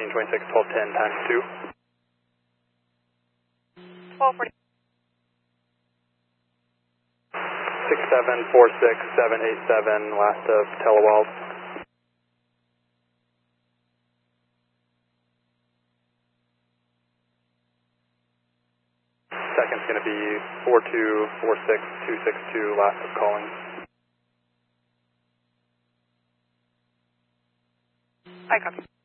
26, 1210 times 2. 1240. 6746787, last of Telewald. Second's going to be 4246262, last of calling. I copy.